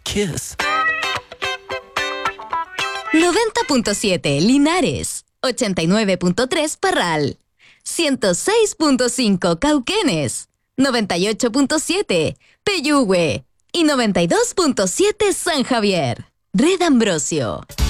kiss. 90.7 Linares, 89.3 Parral, 106.5 Cauquenes, 98.7 Peyúgue y 92.7 San Javier. Red Ambrosio.